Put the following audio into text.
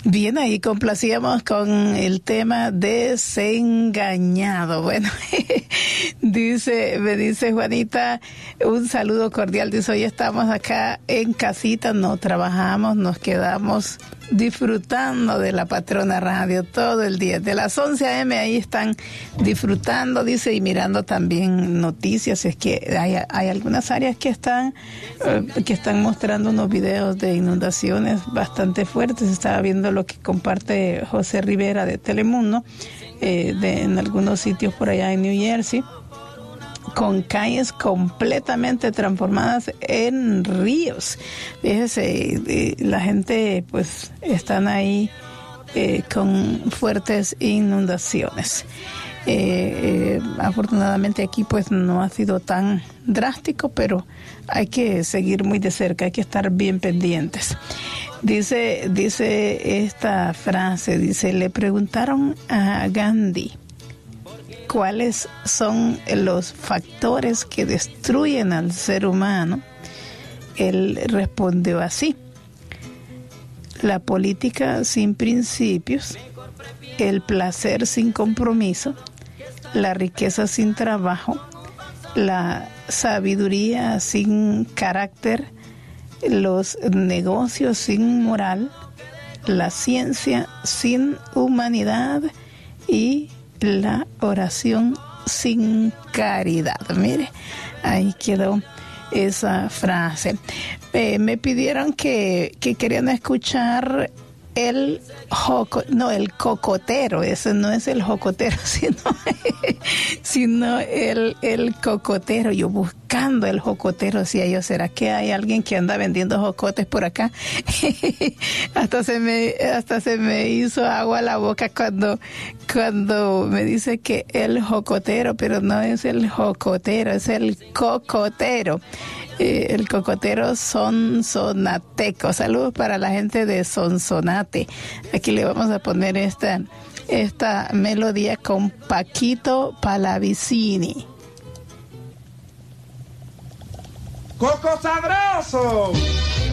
Bien, ahí complacíamos con el tema Desengañado. Bueno, me dice Juanita, un saludo cordial. Dice, hoy estamos acá en casita, no trabajamos, nos quedamos disfrutando de la Patrona Radio todo el día. De las 11 a.m. ahí están disfrutando, dice, y mirando también noticias. Es que hay algunas áreas que están mostrando unos videos de inundaciones bastante fuertes. Estaba viendo lo que comparte José Rivera de Telemundo, en algunos sitios por allá en New Jersey, con calles completamente transformadas en ríos. Fíjese, la gente pues están ahí con fuertes inundaciones. Afortunadamente aquí pues no ha sido tan drástico, pero hay que seguir muy de cerca, hay que estar bien pendientes. Dice esta frase, le preguntaron a Gandhi cuáles son los factores que destruyen al ser humano. Él respondió así: la política sin principios, el placer sin compromiso, la riqueza sin trabajo, la sabiduría sin carácter, los negocios sin moral, la ciencia sin humanidad y la oración sin caridad. Mire, ahí quedó esa frase. Me pidieron que querían escuchar el cocotero. Ese no es el jocotero, sino el cocotero. Yo buscando el jocotero, decía yo, ¿será que hay alguien que anda vendiendo jocotes por acá? hasta se me hizo agua la boca cuando me dice que el jocotero, pero no es el jocotero, es el cocotero. El cocotero sonsonateco. Saludos para la gente de Sonsonate. Aquí le vamos a poner esta melodía con Paquito Palavicini. ¡Coco sabroso!